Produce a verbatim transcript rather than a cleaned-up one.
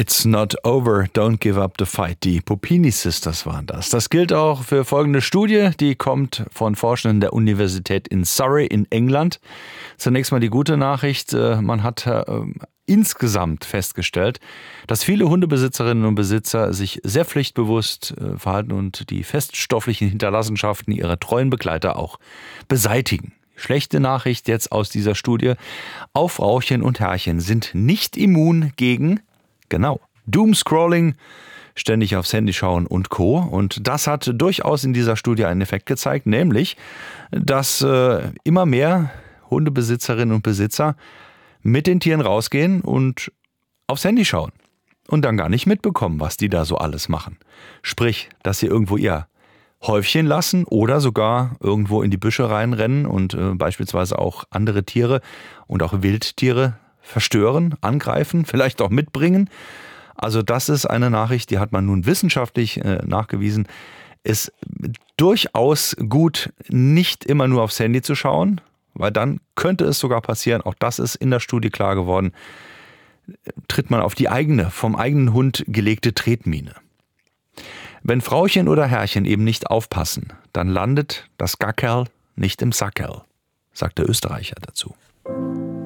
It's not over, don't give up the fight. Die Puppini Sisters waren das. Das gilt auch für folgende Studie, die kommt von Forschenden der Universität in Surrey in England. Zunächst mal die gute Nachricht, man hat äh, insgesamt festgestellt, dass viele Hundebesitzerinnen und Besitzer sich sehr pflichtbewusst äh, verhalten und die feststofflichen Hinterlassenschaften ihrer treuen Begleiter auch beseitigen. Schlechte Nachricht jetzt aus dieser Studie, auch Frauchen und Herrchen sind nicht immun gegen Genau. Doomscrolling, ständig aufs Handy schauen und Co. Und das hat durchaus in dieser Studie einen Effekt gezeigt, nämlich, dass äh, immer mehr Hundebesitzerinnen und Besitzer mit den Tieren rausgehen und aufs Handy schauen und dann gar nicht mitbekommen, was die da so alles machen. Sprich, dass sie irgendwo ihr Häufchen lassen oder sogar irgendwo in die Büsche reinrennen und äh, beispielsweise auch andere Tiere und auch Wildtiere verstören, angreifen, vielleicht auch mitbringen. Also das ist eine Nachricht, die hat man nun wissenschaftlich äh, nachgewiesen. Ist durchaus gut, nicht immer nur aufs Handy zu schauen, weil dann könnte es sogar passieren, auch das ist in der Studie klar geworden, tritt man auf die eigene, vom eigenen Hund gelegte Tretmine. Wenn Frauchen oder Herrchen eben nicht aufpassen, dann landet das Gackerl nicht im Sackerl, sagt der Österreicher dazu.